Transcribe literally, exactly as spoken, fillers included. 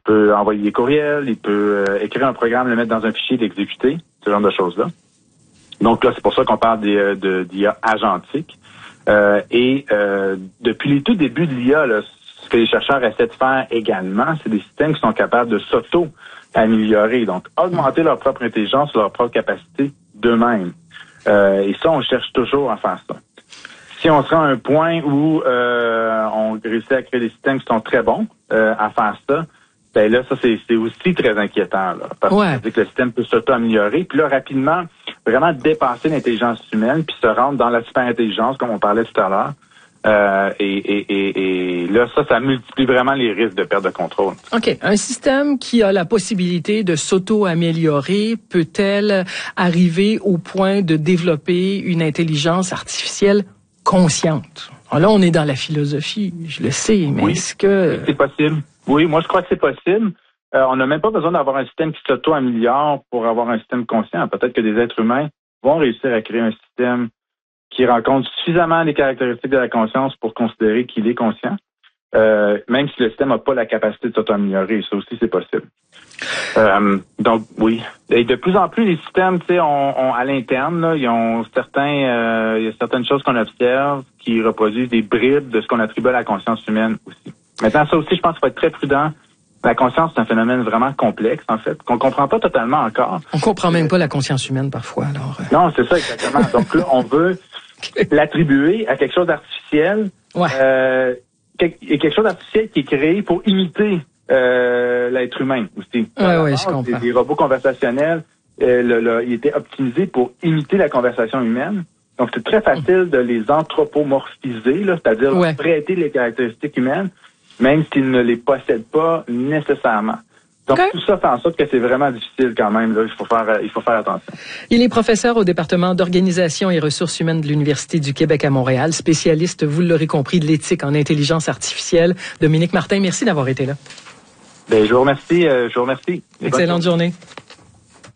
peut envoyer des courriels, il peut euh, écrire un programme, le mettre dans un fichier, l'exécuter, ce genre de choses-là. Donc là, c'est pour ça qu'on parle des, de, d'I A agentique. Euh, et euh, depuis les tout débuts de l'I A, là, ce que les chercheurs essaient de faire également, c'est des systèmes qui sont capables de s'auto-améliorer, donc augmenter leur propre intelligence, leur propre capacité d'eux-mêmes. Euh, et ça, on cherche toujours à faire ça. Si on sera à un point où euh, on réussit à créer des systèmes qui sont très bons euh, à faire ça, ben là, ça, c'est, c'est aussi très inquiétant, là, parce ouais. que ça veut dire que le système peut s'auto-améliorer, puis là, rapidement, vraiment dépasser l'intelligence humaine, puis se rendre dans la super-intelligence, comme on parlait tout à l'heure. Euh, et, et, et, et là, ça, ça multiplie vraiment les risques de perte de contrôle. OK. Un système qui a la possibilité de s'auto-améliorer peut-elle arriver au point de développer une intelligence artificielle consciente? Alors là, on est dans la philosophie, je le sais, mais oui, est-ce que... c'est possible. Oui, moi, je crois que c'est possible. Euh, on n'a même pas besoin d'avoir un système qui s'auto-améliore pour avoir un système conscient. Peut-être que des êtres humains vont réussir à créer un système qui rencontre suffisamment les caractéristiques de la conscience pour considérer qu'il est conscient, euh, même si le système n'a pas la capacité de s'auto-améliorer. Ça aussi, c'est possible. Euh, donc, oui. Et de plus en plus, les systèmes, tu sais, on, on, à l'interne, là, ils ont certains, euh, il y a certaines choses qu'on observe qui reproduisent des bribes de ce qu'on attribue à la conscience humaine aussi. Maintenant, ça aussi, je pense qu'il faut être très prudent. La conscience, c'est un phénomène vraiment complexe, en fait, qu'on comprend pas totalement encore. On comprend même pas la conscience humaine parfois, alors. Euh... Non, c'est ça, exactement. Donc là, on veut l'attribuer à quelque chose d'artificiel. Ouais. Euh, et quelque chose d'artificiel qui est créé pour imiter euh, l'être humain aussi. Ouais, ouais, je comprends. Des, des robots conversationnels, euh, le, le, ils étaient optimisés pour imiter la conversation humaine. Donc, c'est très facile de les anthropomorphiser, là, c'est-à-dire ouais. prêter les caractéristiques humaines, même s'ils ne les possèdent pas nécessairement. Donc, okay. Tout ça fait en sorte que c'est vraiment difficile quand même. Là. Il faut faire, il faut faire attention. Il est professeur au département d'organisation et ressources humaines de l'Université du Québec à Montréal, spécialiste, vous l'aurez compris, de l'éthique en intelligence artificielle. Dominique Martin, merci d'avoir été là. Bien, je vous remercie. Euh, je vous remercie. Excellente journée.